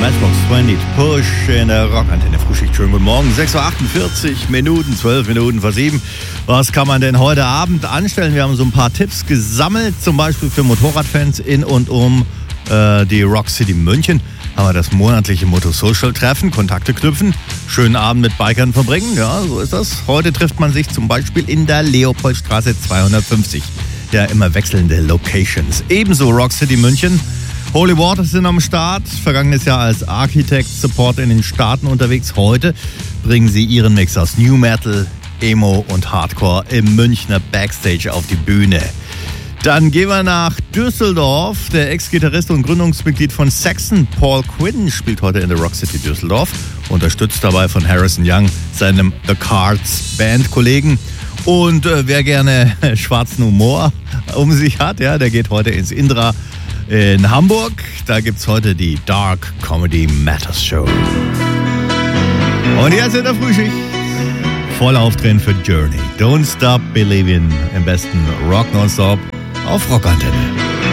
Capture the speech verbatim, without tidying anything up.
Matchbox zwanzig Push in der Rockantenne. Frühschicht, schönen guten Morgen. sechs Uhr achtundvierzig Minuten, zwölf Minuten vor sieben. Was kann man denn heute Abend anstellen? Wir haben so ein paar Tipps gesammelt, zum Beispiel für Motorradfans in und um äh, die Rock City München. Haben wir das monatliche Motto-Social-Treffen, Kontakte knüpfen, schönen Abend mit Bikern verbringen. Ja, so ist das. Heute trifft man sich zum Beispiel in der Leopoldstraße zweihundertfünfzig. Der immer wechselnde Locations. Ebenso Rock City München. Holy Waters sind am Start. Vergangenes Jahr als Architect Support in den Staaten unterwegs. Heute bringen sie ihren Mix aus New Metal, Emo und Hardcore im Münchner Backstage auf die Bühne. Dann gehen wir nach Düsseldorf. Der Ex-Gitarrist und Gründungsmitglied von Saxon, Paul Quinn, spielt heute in der Rock City Düsseldorf. Unterstützt dabei von Harrison Young, seinem The Cards Bandkollegen. Und äh, wer gerne schwarzen Humor um sich hat, ja, der geht heute ins Indra in Hamburg. Da gibt's heute die Dark Comedy Matters Show. Und jetzt in der Frühschicht voll aufdrehen für Journey. Don't Stop Believin'. Im besten Rock Nonstop auf Rockantenne.